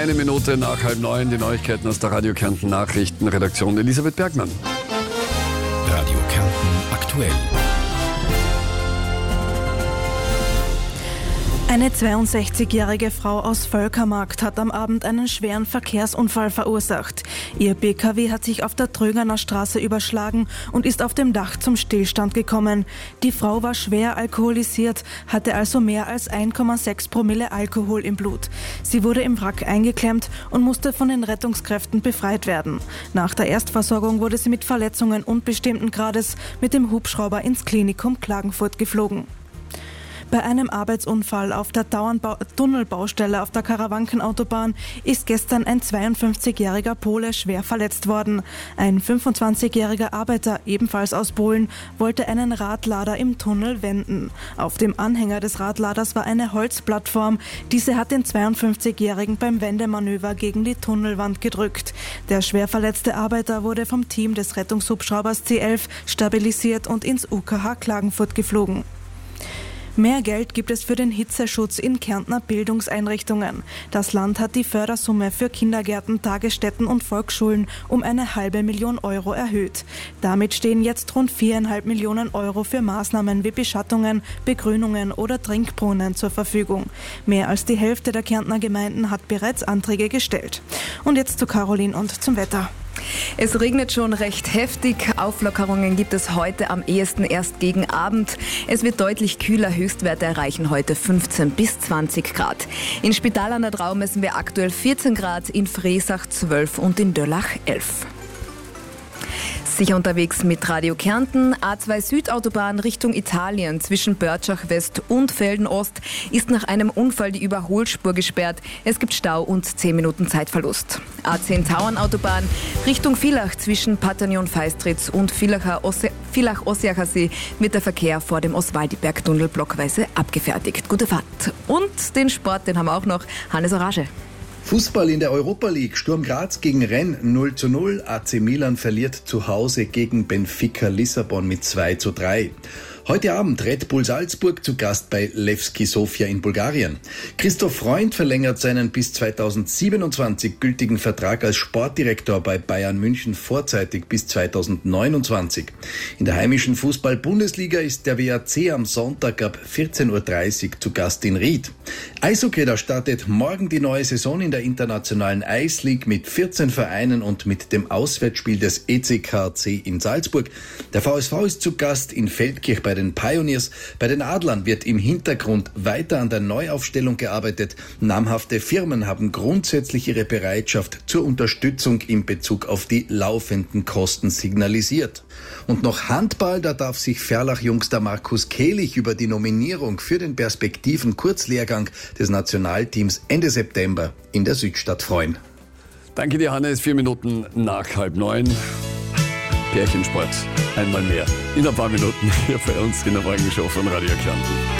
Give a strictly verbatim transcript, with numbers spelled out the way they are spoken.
Eine Minute nach halb neun, die Neuigkeiten aus der Radio Kärnten Nachrichtenredaktion. Elisabeth Bergmann. Radio Kärnten aktuell. Eine zweiundsechzigjährige Frau aus Völkermarkt hat am Abend einen schweren Verkehrsunfall verursacht. Ihr B K W hat sich auf der Trögerner Straße überschlagen und ist auf dem Dach zum Stillstand gekommen. Die Frau war schwer alkoholisiert, hatte also mehr als eins Komma sechs Promille Alkohol im Blut. Sie wurde im Wrack eingeklemmt und musste von den Rettungskräften befreit werden. Nach der Erstversorgung wurde sie mit Verletzungen unbestimmten Grades mit dem Hubschrauber ins Klinikum Klagenfurt geflogen. Bei einem Arbeitsunfall auf der Dauernbau- Tunnelbaustelle auf der Karawankenautobahn ist gestern ein zweiundfünfzigjähriger Pole schwer verletzt worden. Ein fünfundzwanzigjähriger Arbeiter, ebenfalls aus Polen, wollte einen Radlader im Tunnel wenden. Auf dem Anhänger des Radladers war eine Holzplattform. Diese hat den zweiundfünfzigjährigen beim Wendemanöver gegen die Tunnelwand gedrückt. Der schwer verletzte Arbeiter wurde vom Team des Rettungshubschraubers C elf stabilisiert und ins U K H Klagenfurt geflogen. Mehr Geld gibt es für den Hitzeschutz in Kärntner Bildungseinrichtungen. Das Land hat die Fördersumme für Kindergärten, Tagesstätten und Volksschulen um eine halbe Million Euro erhöht. Damit stehen jetzt rund viereinhalb Millionen Euro für Maßnahmen wie Beschattungen, Begrünungen oder Trinkbrunnen zur Verfügung. Mehr als die Hälfte der Kärntner Gemeinden hat bereits Anträge gestellt. Und jetzt zu Caroline und zum Wetter. Es regnet schon recht heftig. Auflockerungen gibt es heute am ehesten erst gegen Abend. Es wird deutlich kühler. Höchstwerte erreichen heute fünfzehn bis zwanzig Grad. In Spital an der Drau messen wir aktuell vierzehn Grad, in Freisach zwölf und in Döllach elf. Sicher unterwegs mit Radio Kärnten. A zwei Südautobahn Richtung Italien zwischen Börtschach West und Velden Ost ist nach einem Unfall die Überholspur gesperrt. Es gibt Stau und zehn Minuten Zeitverlust. A zehn Tauernautobahn Richtung Villach zwischen Patternion Feistritz und Villach-Ossiacher See wird der Verkehr vor dem Oswaldiberg-Tunnel blockweise abgefertigt. Gute Fahrt. Und den Sport, den haben wir auch noch. Hannes Orage. Fußball in der Europa League. Sturm Graz gegen Rennes null zu null. A C Milan verliert zu Hause gegen Benfica Lissabon mit zwei zu drei. Heute Abend Red Bull Salzburg zu Gast bei Levski Sofia in Bulgarien. Christoph Freund verlängert seinen bis zweitausendsiebenundzwanzig gültigen Vertrag als Sportdirektor bei Bayern München vorzeitig bis zweitausendneunundzwanzig. In der heimischen Fußball-Bundesliga ist der W A C am Sonntag ab vierzehn Uhr dreißig zu Gast in Ried. Eishockey, da startet morgen die neue Saison in der internationalen Ice League mit vierzehn Vereinen und mit dem Auswärtsspiel des E C K C in Salzburg. Der V S V ist zu Gast in Feldkirch bei den Pioneers. Bei den Adlern wird im Hintergrund weiter an der Neuaufstellung gearbeitet. Namhafte Firmen haben grundsätzlich ihre Bereitschaft zur Unterstützung in Bezug auf die laufenden Kosten signalisiert. Und noch Handball, da darf sich Ferlach-Jungster Markus Kehlich über die Nominierung für den Perspektiven-Kurzlehrgang des Nationalteams Ende September in der Südstadt freuen. Danke dir, Hannes. Vier Minuten nach halb neun. Pärchensport. Einmal mehr. In ein paar Minuten hier bei uns in der Morgenshow von Radio Kärnten.